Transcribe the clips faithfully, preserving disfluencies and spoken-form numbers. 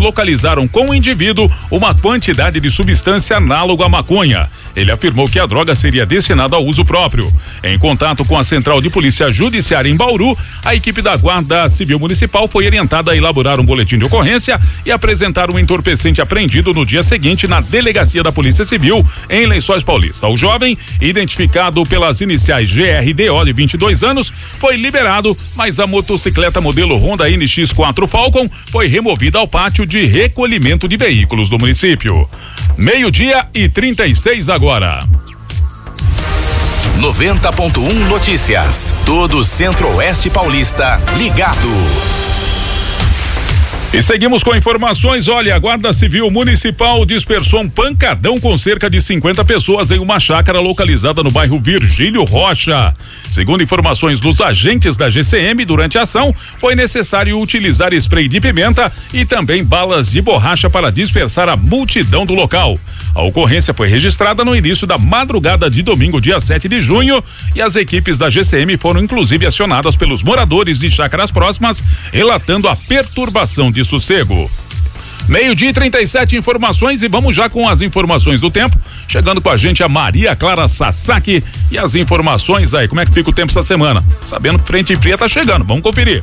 localizaram com o indivíduo uma quantidade de substância análoga à maconha. Ele afirmou que a droga seria destinada ao uso próprio. Em contato com a Central de Polícia Judiciária em Bauru, a equipe da Guarda Civil Municipal foi orientada a elaborar um boletim de ocorrência e apresentar um entorpecente apreendido no dia seguinte na Delegacia da Polícia Civil em Lençóis Paulista. O jovem, identificado pelas iniciais G R D O de vinte e dois anos, foi liberado, mas a motocicleta modelo Honda N X quatro Falcon foi removida ao pátio de recolhimento de veículos do município. Meio-dia e trinta e seis agora. noventa ponto um Notícias. Todo o Centro-Oeste Paulista ligado. E seguimos com informações. Olha, a Guarda Civil Municipal dispersou um pancadão com cerca de cinquenta pessoas em uma chácara localizada no bairro Virgílio Rocha. Segundo informações dos agentes da G C M, durante a ação foi necessário utilizar spray de pimenta e também balas de borracha para dispersar a multidão do local. A ocorrência foi registrada no início da madrugada de domingo, dia sete de junho, e as equipes da G C M foram inclusive acionadas pelos moradores de chácaras próximas, relatando a perturbação de de sossego. Meio-dia e trinta e sete, informações, e vamos já com as informações do tempo. Chegando com a gente a Maria Clara Sasaki e as informações aí. Como é que fica o tempo essa semana? Sabendo que frente fria tá chegando, vamos conferir.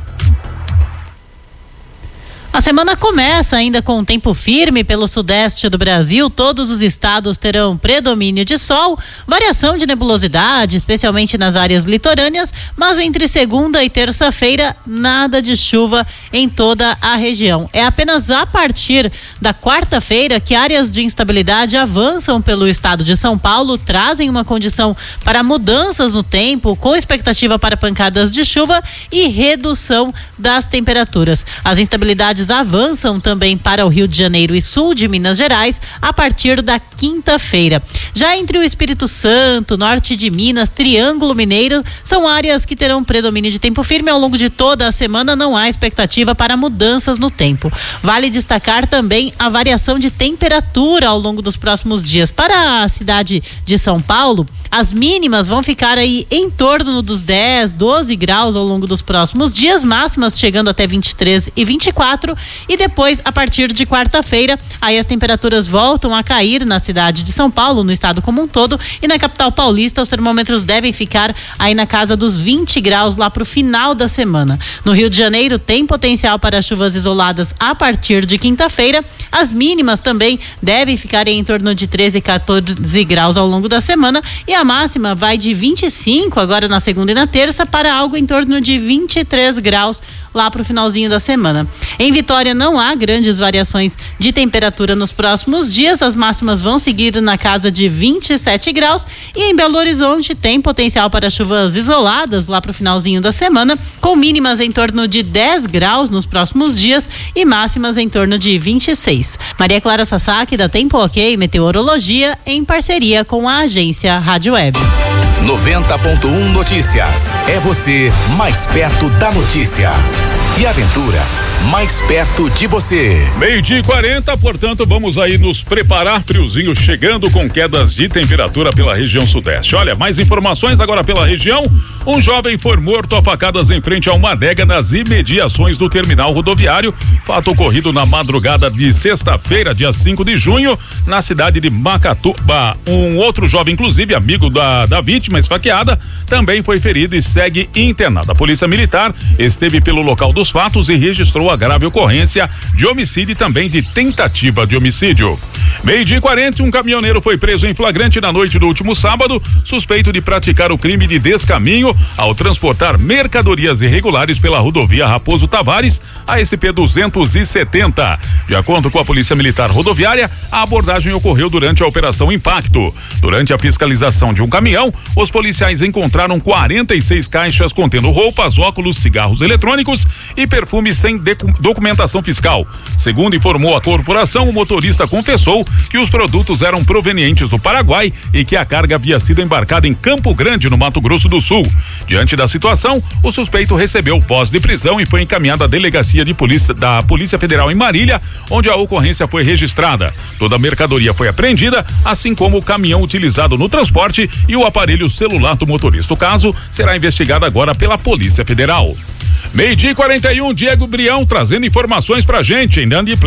A semana começa ainda com um tempo firme pelo sudeste do Brasil. Todos os estados terão predomínio de sol, variação de nebulosidade, especialmente nas áreas litorâneas, mas entre segunda e terça-feira, nada de chuva em toda a região. É apenas a partir da quarta-feira que áreas de instabilidade avançam pelo estado de São Paulo, trazem uma condição para mudanças no tempo, com expectativa para pancadas de chuva e redução das temperaturas. As instabilidades avançam também para o Rio de Janeiro e sul de Minas Gerais a partir da quinta-feira. Já entre o Espírito Santo, norte de Minas, Triângulo Mineiro, são áreas que terão predomínio de tempo firme ao longo de toda a semana. Não há expectativa para mudanças no tempo. Vale destacar também a variação de temperatura ao longo dos próximos dias. Para a cidade de São Paulo, as mínimas vão ficar aí em torno dos dez, doze graus ao longo dos próximos dias, máximas chegando até vinte e três e vinte e quatro. E depois, a partir de quarta-feira, aí as temperaturas voltam a cair na cidade de São Paulo, no estado como um todo, e na capital paulista os termômetros devem ficar aí na casa dos vinte graus lá para o final da semana. No Rio de Janeiro tem potencial para chuvas isoladas a partir de quinta-feira. As mínimas também devem ficar em torno de treze, quatorze graus ao longo da semana, e a máxima vai de vinte e cinco agora na segunda e na terça para algo em torno de vinte e três graus lá para o finalzinho da semana. Em Vitória não há grandes variações de temperatura nos próximos dias, as máximas vão seguir na casa de vinte e sete graus, e em Belo Horizonte tem potencial para chuvas isoladas lá para o finalzinho da semana, com mínimas em torno de dez graus nos próximos dias e máximas em torno de vinte e seis. Maria Clara Sasaki, da Tempo Ok Meteorologia, em parceria com a agência Rádio Web. noventa ponto um Notícias. É você mais perto da notícia. E Aventura, mais perto de você. Meio-dia e quarenta, portanto, vamos aí nos preparar. Friozinho chegando com quedas de temperatura pela região sudeste. Olha, mais informações agora pela região. Um jovem foi morto a facadas em frente a uma adega nas imediações do terminal rodoviário. Fato ocorrido na madrugada de sexta-feira, dia cinco de junho, na cidade de Macatuba. Um outro jovem, inclusive amigo da, da vítima esfaqueada, também foi ferido e segue internado. A Polícia Militar esteve pelo local dos fatos e registrou a grave ocorrência de homicídio e também de tentativa de homicídio. Meio-dia e quarenta, um caminhoneiro foi preso em flagrante na noite do último sábado, suspeito de praticar o crime de descaminho ao transportar mercadorias irregulares pela rodovia Raposo Tavares, a S P duzentos e setenta. De acordo com a Polícia Militar Rodoviária, a abordagem ocorreu durante a Operação Impacto. Durante a fiscalização de um caminhão, os policiais encontraram quarenta e seis caixas contendo roupas, óculos, cigarros eletrônicos e perfumes sem documentação fiscal. Segundo informou a corporação, o motorista confessou que os produtos eram provenientes do Paraguai e que a carga havia sido embarcada em Campo Grande, no Mato Grosso do Sul. Diante da situação, o suspeito recebeu voz de prisão e foi encaminhado à delegacia de polícia da Polícia Federal em Marília, onde a ocorrência foi registrada. Toda a mercadoria foi apreendida, assim como o caminhão utilizado no transporte e o aparelho celular do motorista. O caso será investigado agora pela Polícia Federal. Meio-dia e quarenta e um, Diego Brião trazendo informações pra gente em Nandi